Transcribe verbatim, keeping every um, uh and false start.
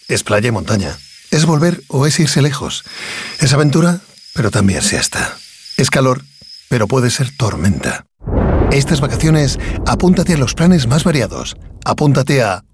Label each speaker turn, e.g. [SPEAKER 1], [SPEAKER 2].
[SPEAKER 1] es playa y montaña. Es volver o es irse lejos. Es aventura, pero también siesta. Es calor, pero puede ser tormenta. Estas vacaciones, apúntate a los planes más variados. Apúntate a